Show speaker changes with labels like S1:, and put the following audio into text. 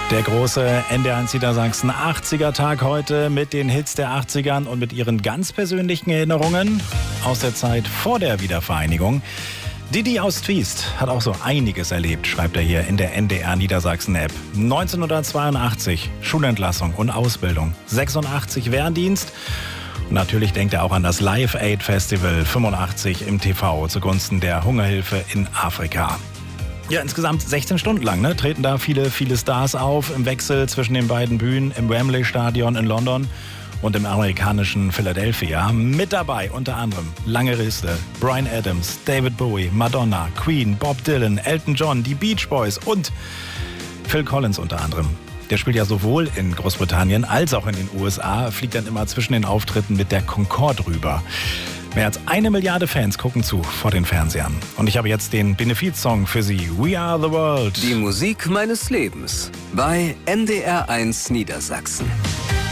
S1: Der große NDR1 Niedersachsen 80er-Tag heute mit den Hits der 80ern und mit ihren ganz persönlichen Erinnerungen aus der Zeit vor der Wiedervereinigung. Didi aus Triest hat auch so einiges erlebt, schreibt er hier in der NDR Niedersachsen-App. 1982 Schulentlassung und Ausbildung, 86 Wehrdienst. Und natürlich denkt er auch an das Live Aid Festival 85 im TV zugunsten der Hungerhilfe in Afrika. Ja, insgesamt 16 Stunden lang treten da viele Stars auf im Wechsel zwischen den beiden Bühnen im Wembley Stadion in London und im amerikanischen Philadelphia. Mit dabei unter anderem lange Liste: Bryan Adams, David Bowie, Madonna, Queen, Bob Dylan, Elton John, die Beach Boys und Phil Collins unter anderem. Der spielt ja sowohl in Großbritannien als auch in den USA, fliegt dann immer zwischen den Auftritten mit der Concorde rüber. Mehr als 1 Milliarde Fans gucken zu vor den Fernsehern. Und ich habe jetzt den Benefizsong für Sie. We Are the World.
S2: Die Musik meines Lebens bei NDR1 Niedersachsen.